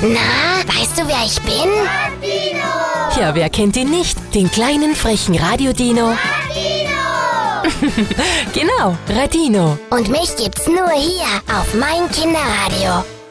Na, weißt du, wer ich bin? Radino! Ja, wer kennt ihn nicht? Den kleinen, frechen Radio-Dino. Radino! Genau, Radino. Und mich gibt's nur hier auf mein Kinderradio.